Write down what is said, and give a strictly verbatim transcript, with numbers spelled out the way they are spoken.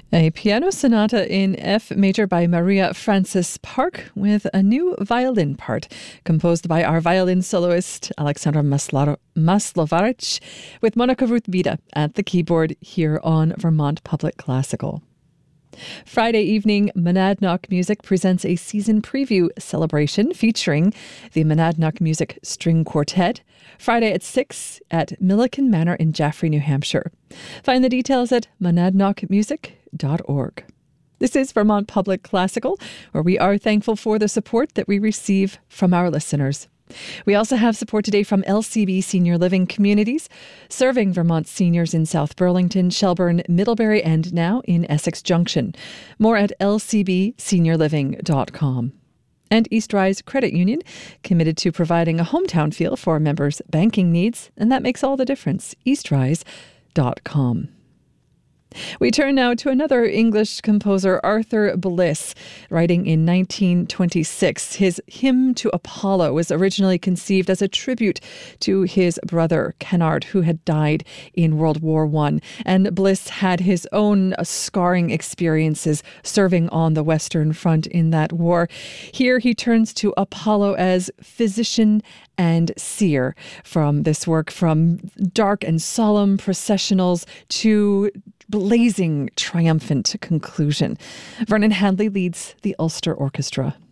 A piano sonata in F major by Maria Francis Park with a new violin part composed by our violin soloist Alexandra Maslar- Maslovarich with Monica Ruth Vida at the keyboard here on Vermont Public Classical. Friday evening, Monadnock Music presents a season preview celebration featuring the Monadnock Music String Quartet, Friday at six at Milliken Manor in Jaffrey, New Hampshire. Find the details at monadnock music dot org. This is Vermont Public Classical, where we are thankful for the support that we receive from our listeners. We also have support today from L C B Senior Living Communities, serving Vermont seniors in South Burlington, Shelburne, Middlebury, and now in Essex Junction. More at l c b senior living dot com. And East Rise Credit Union, committed to providing a hometown feel for members' banking needs, and that makes all the difference. east rise dot com. We turn now to another English composer, Arthur Bliss, writing in nineteen twenty-six. His Hymn to Apollo was originally conceived as a tribute to his brother, Kennard, who had died in World War One. And Bliss had his own scarring experiences serving on the Western Front in that war. Here he turns to Apollo as physician and seer from this work, from dark and solemn processionals to blazing, triumphant conclusion. Vernon Hadley leads the Ulster Orchestra.